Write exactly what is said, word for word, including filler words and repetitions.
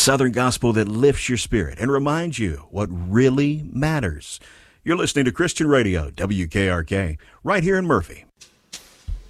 Southern gospel that lifts your spirit and reminds you what really matters. You're listening to Christian Radio, W K R K, right here in Murphy.